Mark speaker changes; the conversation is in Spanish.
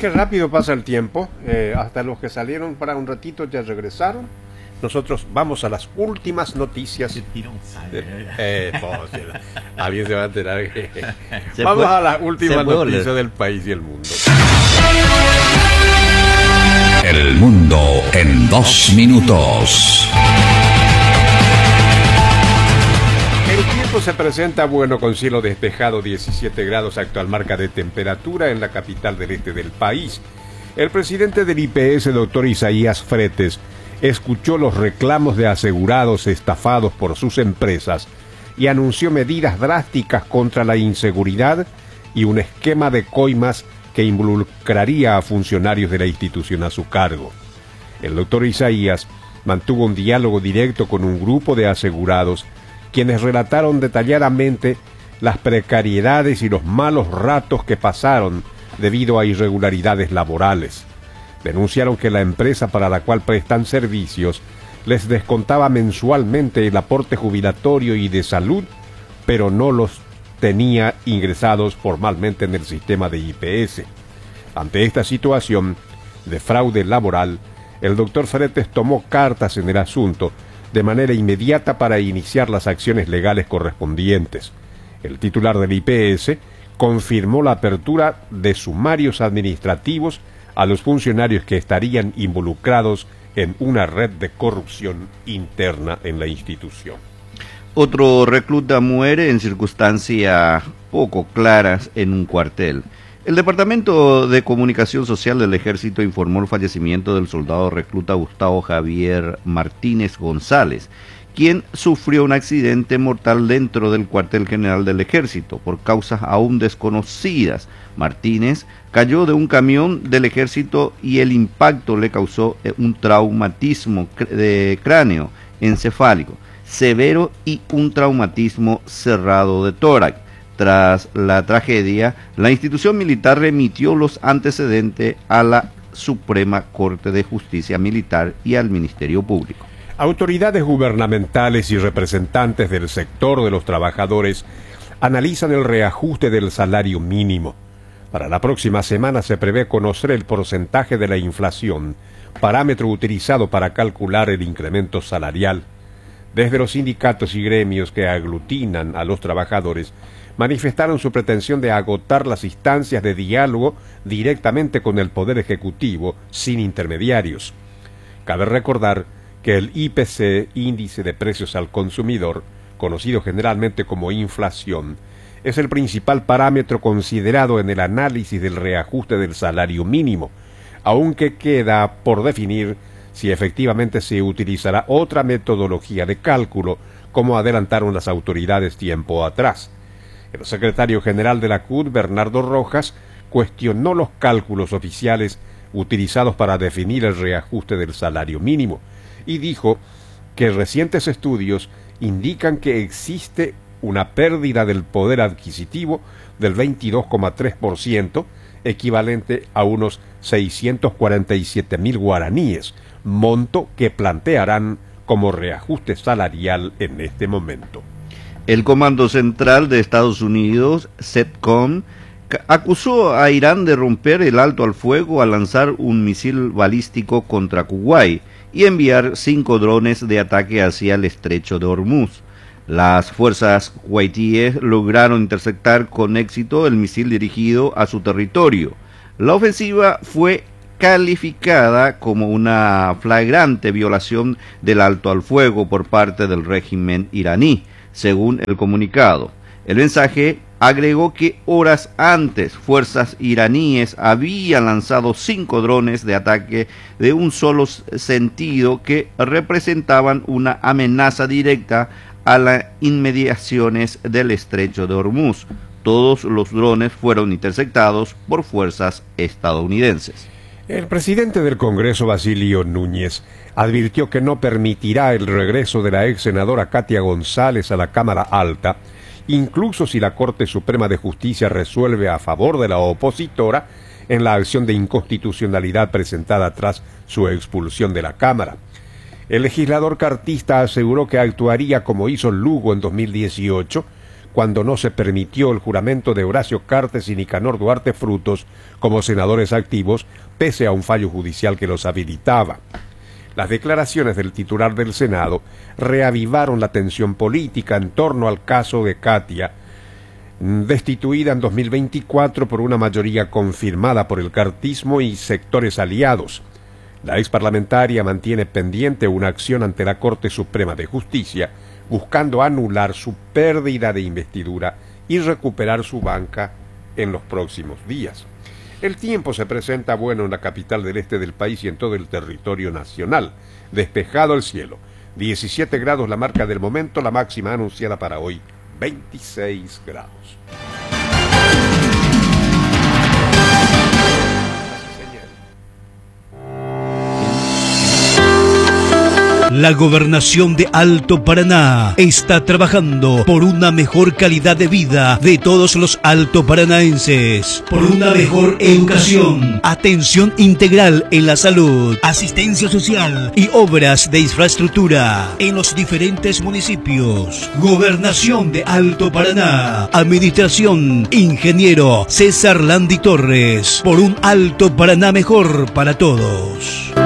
Speaker 1: que rápido pasa el tiempo. Hasta los que salieron para un ratito ya regresaron. Nosotros vamos a las últimas noticias. Alguien se va a enterar que... Vamos a las últimas noticias del país y el mundo.
Speaker 2: El mundo en 2 minutos.
Speaker 1: El tiempo se presenta bueno con cielo despejado, 17 grados actual marca de temperatura en la capital del este del país. El presidente del IPS, doctor Isaías Fretes, escuchó los reclamos de asegurados estafados por sus empresas y anunció medidas drásticas contra la inseguridad y un esquema de coimas que involucraría a funcionarios de la institución a su cargo. El doctor Isaías mantuvo un diálogo directo con un grupo de asegurados quienes relataron detalladamente las precariedades y los malos ratos que pasaron debido a irregularidades laborales. Denunciaron que la empresa para la cual prestan servicios les descontaba mensualmente el aporte jubilatorio y de salud, pero no los tenía ingresados formalmente en el sistema de IPS. Ante esta situación de fraude laboral, el doctor Fretes tomó cartas en el asunto de manera inmediata para iniciar las acciones legales correspondientes. El titular del IPS confirmó la apertura de sumarios administrativos a los funcionarios que estarían involucrados en una red de corrupción interna en la institución.
Speaker 3: Otro recluta muere en circunstancias poco claras en un cuartel. El Departamento de Comunicación Social del Ejército informó el fallecimiento del soldado recluta Gustavo Javier Martínez González, quien sufrió un accidente mortal dentro del cuartel general del Ejército por causas aún desconocidas. Martínez cayó de un camión del Ejército y el impacto le causó un traumatismo de cráneo encefálico severo y un traumatismo cerrado de tórax. Tras la tragedia, la institución militar remitió los antecedentes a la Suprema Corte de Justicia Militar y al Ministerio Público.
Speaker 1: Autoridades gubernamentales y representantes del sector de los trabajadores analizan el reajuste del salario mínimo. Para la próxima semana se prevé conocer el porcentaje de la inflación, parámetro utilizado para calcular el incremento salarial. Desde los sindicatos y gremios que aglutinan a los trabajadores, manifestaron su pretensión de agotar las instancias de diálogo directamente con el Poder Ejecutivo, sin intermediarios. Cabe recordar que el IPC, Índice de Precios al Consumidor, conocido generalmente como inflación, es el principal parámetro considerado en el análisis del reajuste del salario mínimo, aunque queda por definir si efectivamente se utilizará otra metodología de cálculo, como adelantaron las autoridades tiempo atrás. El secretario general de la CUT, Bernardo Rojas, cuestionó los cálculos oficiales utilizados para definir el reajuste del salario mínimo y dijo que recientes estudios indican que existe una pérdida del poder adquisitivo del 22,3%, equivalente a unos 647.000 guaraníes, monto que plantearán como reajuste salarial en este momento.
Speaker 3: El Comando Central de Estados Unidos, CENTCOM, acusó a Irán de romper el alto al fuego al lanzar un misil balístico contra Kuwait y enviar 5 drones de ataque hacia el estrecho de Hormuz. Las fuerzas kuwaitíes lograron interceptar con éxito el misil dirigido a su territorio. La ofensiva fue calificada como una flagrante violación del alto al fuego por parte del régimen iraní, según el comunicado. El mensaje agregó que horas antes fuerzas iraníes habían lanzado 5 drones de ataque de un solo sentido que representaban una amenaza directa a las inmediaciones del estrecho de Hormuz. Todos los drones fueron interceptados por fuerzas estadounidenses.
Speaker 1: El presidente del Congreso, Basilio Núñez, advirtió que no permitirá el regreso de la ex senadora Katia González a la Cámara Alta, incluso si la Corte Suprema de Justicia resuelve a favor de la opositora en la acción de inconstitucionalidad presentada tras su expulsión de la Cámara. El legislador cartista aseguró que actuaría como hizo Lugo en 2018, cuando no se permitió el juramento de Horacio Cartes y Nicanor Duarte Frutos como senadores activos, pese a un fallo judicial que los habilitaba. Las declaraciones del titular del Senado reavivaron la tensión política en torno al caso de Katia, destituida en 2024 por una mayoría confirmada por el cartismo y sectores aliados. La exparlamentaria mantiene pendiente una acción ante la Corte Suprema de Justicia, buscando anular su pérdida de investidura y recuperar su banca en los próximos días. El tiempo se presenta bueno en la capital del este del país y en todo el territorio nacional. Despejado el cielo. 17 grados la marca del momento, la máxima anunciada para hoy, 26 grados.
Speaker 4: La Gobernación de Alto Paraná está trabajando por una mejor calidad de vida de todos los altoparanaenses, por una mejor educación, atención integral en la salud, asistencia social y obras de infraestructura en los diferentes municipios. Gobernación de Alto Paraná, Administración Ingeniero César Landi Torres, por un Alto Paraná mejor para todos.